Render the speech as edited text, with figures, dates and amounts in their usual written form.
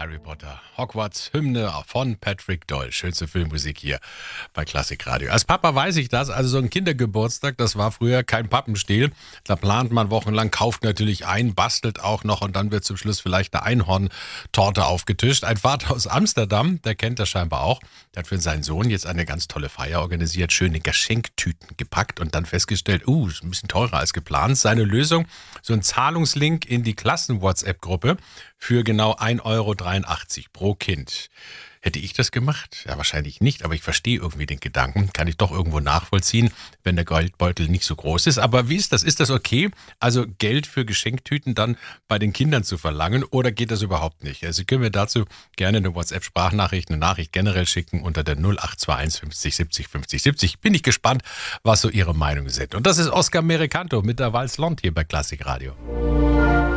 Harry Potter, Hogwarts, Hymne von Patrick Doyle. Schönste Filmmusik hier bei Klassikradio. Als Papa weiß ich das, also so ein Kindergeburtstag, das war früher kein Pappenstiel. Da plant man wochenlang, kauft natürlich ein, bastelt auch noch und dann wird zum Schluss vielleicht eine Einhorntorte aufgetischt. Ein Vater aus Amsterdam, der kennt das scheinbar auch, der hat für seinen Sohn jetzt eine ganz tolle Feier organisiert, schöne Geschenktüten gepackt und dann festgestellt, ist ein bisschen teurer als geplant. Seine Lösung, so ein Zahlungslink in die Klassen-WhatsApp-Gruppe für genau 1,83 € pro Kind. Hätte ich das gemacht? Ja, wahrscheinlich nicht, aber ich verstehe irgendwie den Gedanken. Kann ich doch irgendwo nachvollziehen, wenn der Geldbeutel nicht so groß ist. Aber wie ist das? Ist das okay? Also Geld für Geschenktüten dann bei den Kindern zu verlangen oder geht das überhaupt nicht? Also Sie können mir dazu gerne eine WhatsApp-Sprachnachricht, eine Nachricht generell schicken unter der 0821 50 70 50 70. Bin ich gespannt, was so Ihre Meinungen sind. Und das ist Oscar Mericanto mit der Valse Lond hier bei Klassikradio.